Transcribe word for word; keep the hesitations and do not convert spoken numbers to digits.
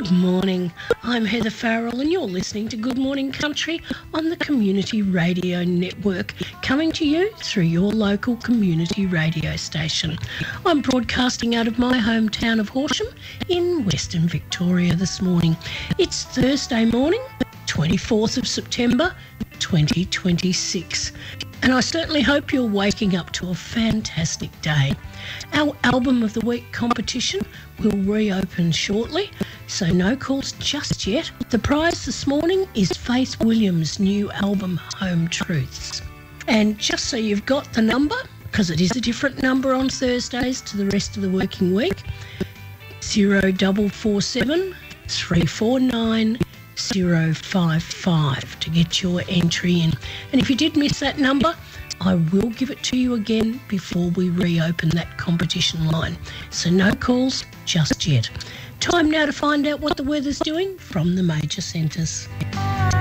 Good morning. I'm Heather Farrell and you're listening to Good Morning Country on the Community Radio Network, coming to you through your local community radio station. I'm broadcasting out of my hometown of Horsham in Western Victoria this morning. It's Thursday morning, twenty-fourth of September, twenty twenty-six. And I certainly hope you're waking up to a fantastic day. Our Album of the Week competition will reopen shortly, so no calls just yet. The prize this morning is Faith Williams' new album, Home Truths. And just so you've got the number, because it is a different number on Thursdays to the rest of the working week, zero double four seven three four nine zero five five to get your entry in. And if you did miss that number, I will give it to you again before we reopen that competition line. So no calls just yet. Time now to find out what the weather's doing from the major centres.